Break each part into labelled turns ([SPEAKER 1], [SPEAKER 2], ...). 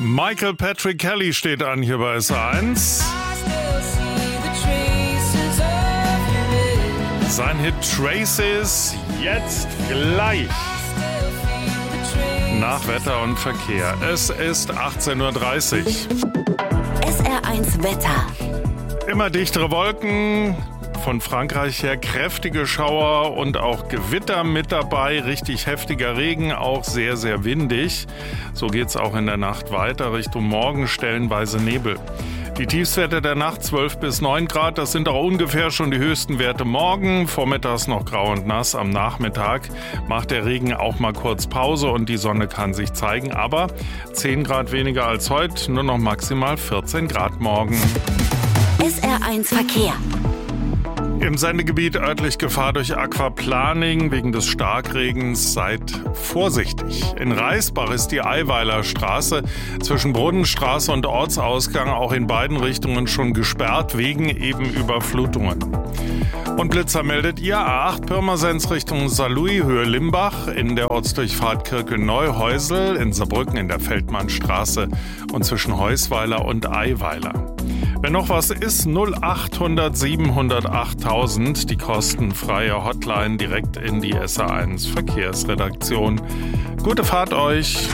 [SPEAKER 1] Michael Patrick Kelly steht an hier bei SA1. Sein Hit Traces jetzt gleich. Nach Wetter und Verkehr. Es ist 18.30 Uhr.
[SPEAKER 2] SR1 Wetter.
[SPEAKER 1] Immer dichtere Wolken. Von Frankreich her kräftige Schauer und auch Gewitter mit dabei, richtig heftiger Regen, auch sehr, sehr windig. So geht's auch in der Nacht weiter, Richtung Morgen stellenweise Nebel. Die Tiefstwerte der Nacht 12 bis 9 Grad, das sind auch ungefähr schon die höchsten Werte morgen. Vormittags noch grau und nass, am Nachmittag macht der Regen auch mal kurz Pause und die Sonne kann sich zeigen. Aber 10 Grad weniger als heute, nur noch maximal 14 Grad morgen.
[SPEAKER 2] SR1 Verkehr.
[SPEAKER 1] Im Sendegebiet örtlich Gefahr durch Aquaplaning wegen des Starkregens. Seid vorsichtig. In Reisbach ist die Eiweiler Straße zwischen Brunnenstraße und Ortsausgang auch in beiden Richtungen schon gesperrt wegen eben Überflutungen. Und Blitzer meldet ihr A8 Pirmasens Richtung Saarlouis, Höhe Limbach, in der Ortsdurchfahrt Kirke-Neuhäusel, in Saarbrücken in der Feldmannstraße und zwischen Heusweiler und Eiweiler. Wenn noch was ist, 0800 700 8000, die kostenfreie Hotline direkt in die SA1 Verkehrsredaktion. Gute Fahrt euch!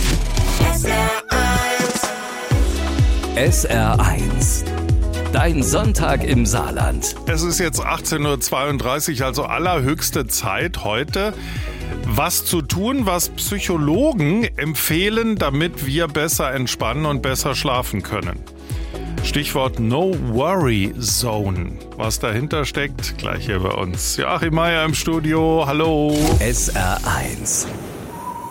[SPEAKER 3] SR1. Dein Sonntag im Saarland.
[SPEAKER 1] Es ist jetzt 18.32 Uhr, also allerhöchste Zeit heute. Was zu tun, was Psychologen empfehlen, damit wir besser entspannen und besser schlafen können. Stichwort No Worry Zone. Was dahinter steckt, gleich hier bei uns. Joachim Meier im Studio, hallo.
[SPEAKER 3] SR1.